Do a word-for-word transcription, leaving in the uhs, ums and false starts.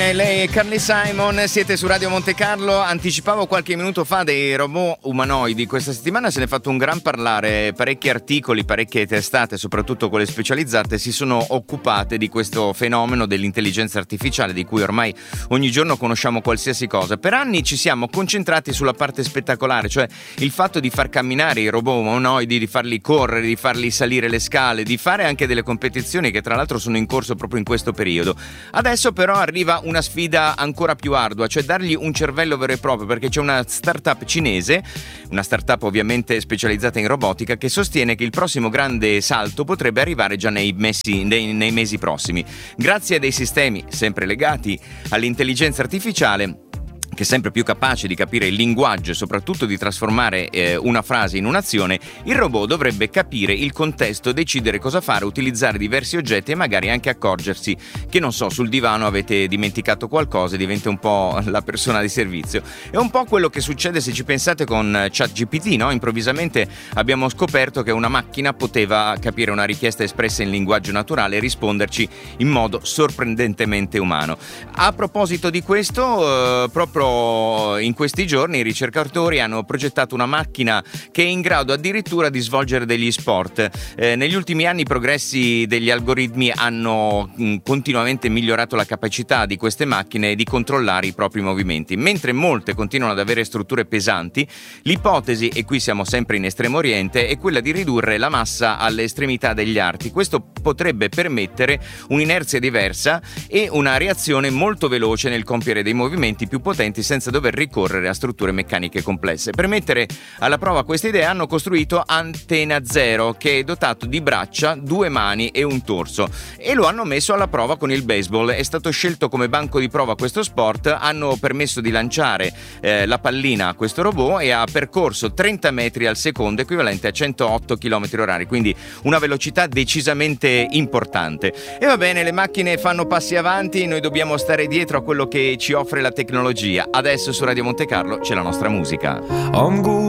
bene, lei è Carly Simon, siete su Radio Monte Carlo. Anticipavo qualche minuto fa dei robot umanoidi. Questa settimana se ne è fatto un gran parlare, parecchi articoli, parecchie testate, soprattutto quelle specializzate, si sono occupate di questo fenomeno dell'intelligenza artificiale, di cui ormai ogni giorno conosciamo qualsiasi cosa. Per anni ci siamo concentrati sulla parte spettacolare, cioè il fatto di far camminare i robot umanoidi, di farli correre, di farli salire le scale, di fare anche delle competizioni che tra l'altro sono in corso proprio in questo periodo. Adesso però arriva una sfida ancora più ardua, cioè dargli un cervello vero e proprio, perché c'è una startup cinese, una startup ovviamente specializzata in robotica, che sostiene che il prossimo grande salto potrebbe arrivare già nei mesi, nei, nei mesi prossimi, grazie a dei sistemi sempre legati all'intelligenza artificiale, che è sempre più capace di capire il linguaggio e soprattutto di trasformare eh, una frase in un'azione. Il robot dovrebbe capire il contesto, decidere cosa fare, utilizzare diversi oggetti e magari anche accorgersi che, non so, sul divano avete dimenticato qualcosa e diventa un po' la persona di servizio. È un po' quello che succede, se ci pensate, con ChatGPT, no? Improvvisamente abbiamo scoperto che una macchina poteva capire una richiesta espressa in linguaggio naturale e risponderci in modo sorprendentemente umano. A proposito di questo, eh, proprio in questi giorni i ricercatori hanno progettato una macchina che è in grado addirittura di svolgere degli sport. Eh, negli ultimi anni i progressi degli algoritmi hanno mh, continuamente migliorato la capacità di queste macchine di controllare i propri movimenti. Mentre molte continuano ad avere strutture pesanti, l'ipotesi, e qui siamo sempre in Estremo Oriente, è quella di ridurre la massa alle estremità degli arti. Questo potrebbe permettere un'inerzia diversa e una reazione molto veloce nel compiere dei movimenti più potenti senza dover ricorrere a strutture meccaniche complesse. Per mettere alla prova questa idea hanno costruito Antena Zero, che è dotato di braccia, due mani e un torso, e lo hanno messo alla prova con il baseball. È stato scelto come banco di prova questo sport, hanno permesso di lanciare eh, la pallina a questo robot e ha percorso trenta metri al secondo, equivalente a centootto chilometri orari, quindi una velocità decisamente importante. E va bene, le macchine fanno passi avanti, noi dobbiamo stare dietro a quello che ci offre la tecnologia. Adesso su Radio Monte Carlo c'è la nostra musica.